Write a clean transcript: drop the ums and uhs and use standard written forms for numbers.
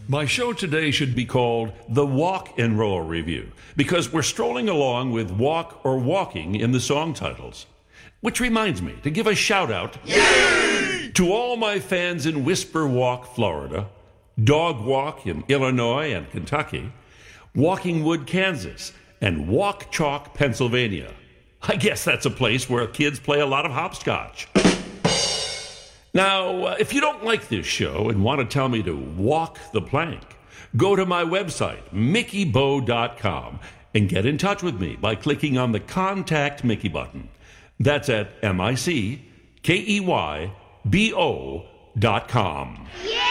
My show today should be called The Walk and Roll Review because we're strolling along with walk or walking in the song titles. Which reminds me to give a shout out to all my fans in Whisper Walk, Florida, Dog Walk in Illinois and Kentucky, Walking Wood, Kansas, and Walk Chalk, Pennsylvania. I guess that's a place where kids play a lot of hopscotch. Now, if you don't like this show and want to tell me to walk the plank, go to my website, mickeybo.com, and get in touch with me by clicking on the Contact Mickey button. That's at mickeybo.com. Yeah!